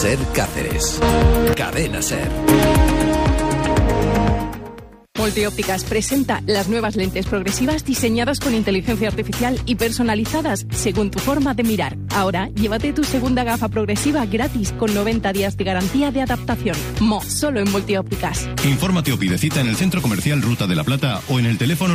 SER Cáceres. Cadena SER. Multiópticas presenta las nuevas lentes progresivas diseñadas con inteligencia artificial y personalizadas según tu forma de mirar. Ahora, llévate tu segunda gafa progresiva gratis con 90 días de garantía de adaptación. Solo en Multiópticas. Infórmate o pide cita en el Centro Comercial Ruta de la Plata o en el teléfono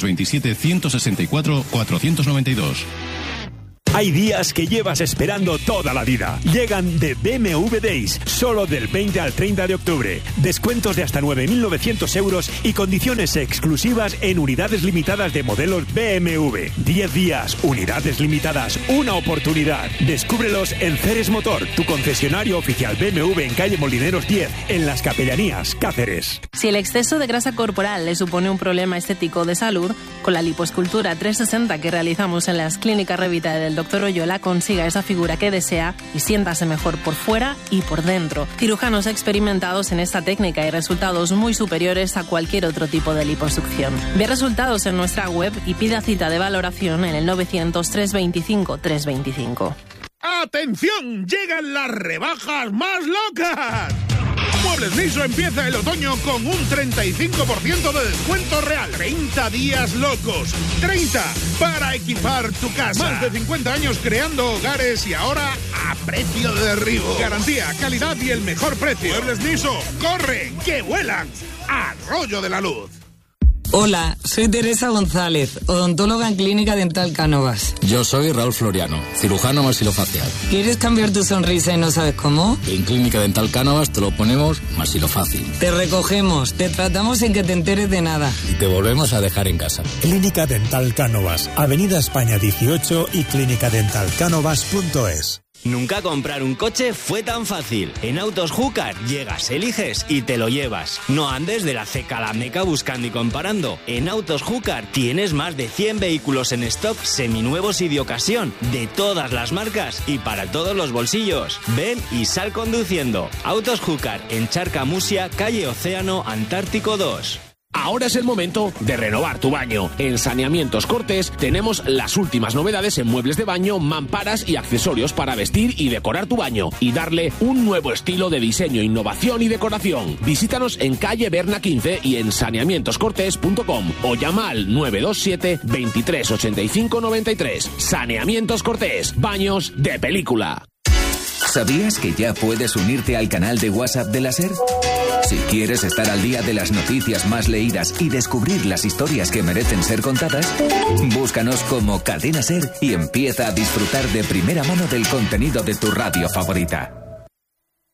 927-164-492. Hay días que llevas esperando toda la vida. Llegan de BMW Days, solo del 20 al 30 de octubre. Descuentos de hasta 9.900 euros y condiciones exclusivas en unidades limitadas de modelos BMW. 10 días, unidades limitadas, una oportunidad. Descúbrelos en Ceres Motor, tu concesionario oficial BMW en calle Molineros 10, en Las Capellanías, Cáceres. Si el exceso de grasa corporal le supone un problema estético de salud, con la lipoescultura 360 que realizamos en las clínicas Revita del Dr. Oyola, consiga esa figura que desea y siéntase mejor por fuera y por dentro. Cirujanos experimentados en esta técnica y resultados muy superiores a cualquier otro tipo de liposucción. Ve resultados en nuestra web y pida cita de valoración en el 900-325-325. ¡Atención! ¡Llegan las rebajas más locas! Muebles Niso empieza el otoño con un 35% de descuento real. 30 días locos. 30 para equipar tu casa. Más de 50 años creando hogares y ahora a precio de derribo. Garantía, calidad y el mejor precio. Muebles Niso, corre, que vuelan. Arroyo de la Luz. Hola, soy Teresa González, odontóloga en Clínica Dental Cánovas. Yo soy Raúl Floriano, cirujano maxilofacial. ¿Quieres cambiar tu sonrisa y no sabes cómo? En Clínica Dental Cánovas te lo ponemos maxilofácil. Te recogemos, te tratamos sin que te enteres de nada. Y te volvemos a dejar en casa. Clínica Dental Cánovas, Avenida España 18 y clínicadentaljcanovas.es. Nunca comprar un coche fue tan fácil. En Autos Júcar llegas, eliges y te lo llevas. No andes de la ceca a la meca buscando y comparando. En Autos Júcar tienes más de 100 vehículos en stock seminuevos y de ocasión, de todas las marcas y para todos los bolsillos. Ven y sal conduciendo. Autos Júcar en Charca Musia, calle Océano, Antártico 2. Ahora es el momento de renovar tu baño. En Saneamientos Cortés tenemos las últimas novedades en muebles de baño, mamparas y accesorios para vestir y decorar tu baño y darle un nuevo estilo de diseño, innovación y decoración. Visítanos en calle Berna 15 y en saneamientoscortés.com o llama al 927 23 85 93. Saneamientos Cortés, baños de película. ¿Sabías que ya puedes unirte al canal de WhatsApp de la SER? Si quieres estar al día de las noticias más leídas y descubrir las historias que merecen ser contadas, búscanos como Cadena SER y empieza a disfrutar de primera mano del contenido de tu radio favorita.